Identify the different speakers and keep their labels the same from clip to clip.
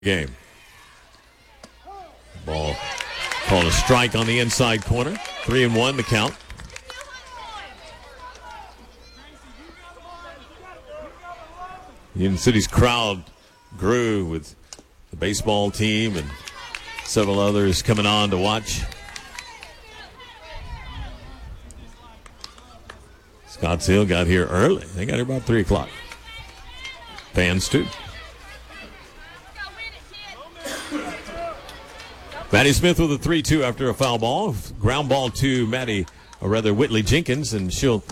Speaker 1: game. Ball called a strike on the inside corner. 3-1 the count. Union City's crowd grew with the baseball team and several others coming on to watch. Scottsdale got here early. They got here about 3 o'clock. Fans too. Maddie Smith with a 3-2 after a foul ball. Ground ball to Whitley Jenkins, and she'll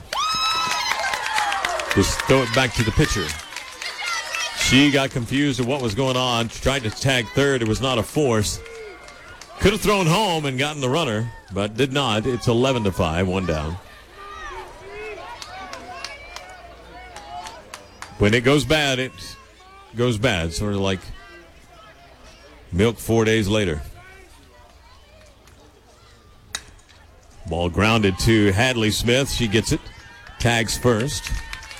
Speaker 1: just throw it back to the pitcher. She got confused at what was going on. She tried to tag third. It was not a force. Could have thrown home and gotten the runner, but did not. It's 11-5, one down. When it goes bad, it goes bad. Sort of like milk 4 days later. Ball grounded to Hadley Smith. She gets it. Tags first.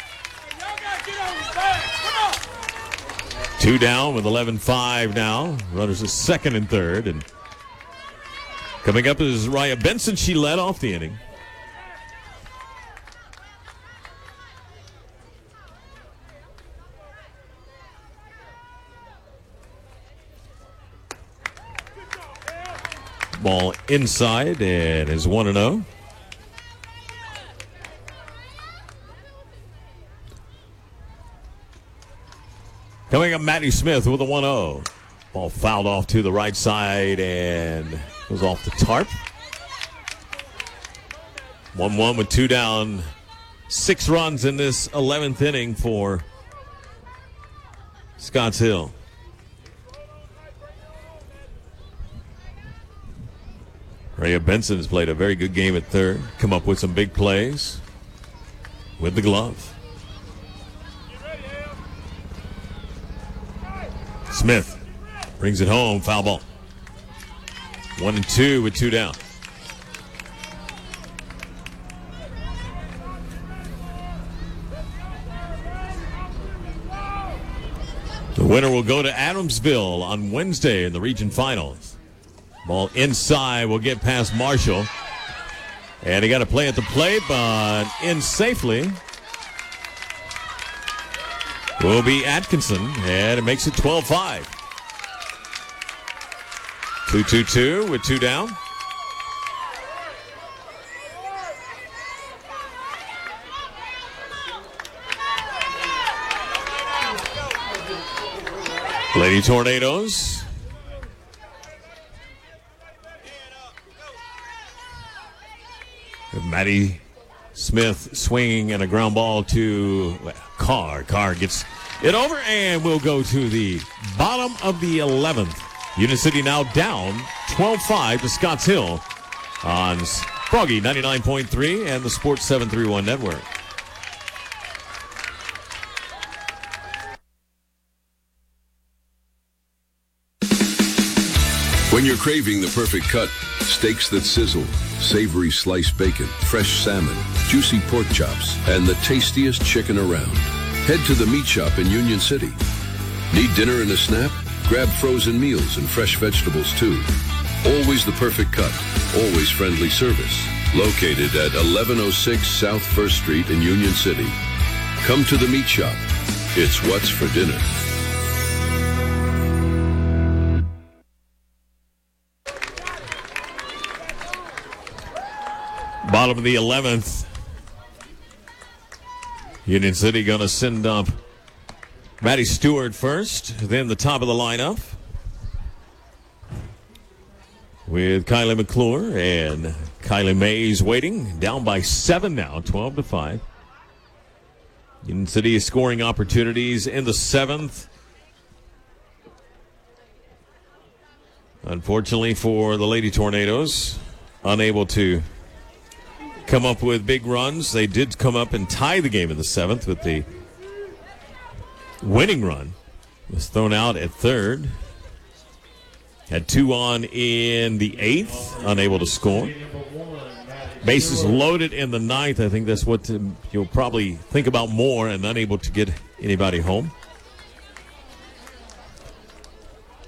Speaker 1: 2 down with 11-5 now. Runners is second and third. And coming up is Raya Benson. She led off the inning. Ball inside and is 1-0. Coming up, Maddie Smith with a 1-0. Ball fouled off to the right side and goes off the tarp. 1-1 with 2 down. 6 runs in this 11th inning for Scotts Hill. Raya Benson has played a very good game at third. Come up with some big plays with the glove. Smith brings it home. Foul ball. 1-2 with 2 down. The winner will go to Adamsville on Wednesday in the region finals. Ball inside will get past Marshall. And he got to play at the plate, but in safely will be Atkinson. And it makes it 12-5. 2-2-2 with 2 down. Lady Tornadoes. Maddie Smith swinging and a ground ball to Carr. Carr gets it over and will go to the bottom of the 11th. Union City now down 12-5 to Scotts Hill on Froggy 99.3 and the Sports 731 Network.
Speaker 2: When you're craving the perfect cut, steaks that sizzle, savory sliced bacon, fresh salmon, juicy pork chops, and the tastiest chicken around, head to the Meat Shop in Union City. Need dinner and a snap? Grab frozen meals and fresh vegetables too. Always the perfect cut, always friendly service. Located at 1106 South 1st Street in Union City. Come to the Meat Shop. It's what's for dinner.
Speaker 1: Bottom of the 11th. Union City going to send up Maddie Stewart first, then the top of the lineup with Kylie McClure and Kylie Mays waiting. Down by 7 now, 12-5. Union City is scoring opportunities in the 7th. Unfortunately for the Lady Tornadoes, unable to come up with big runs. They did come up and tie the game in the 7th with the winning run. Was thrown out at third. Had 2 on in the 8th, unable to score. Bases loaded in the 9th. I think that's what you'll probably think about more, and unable to get anybody home.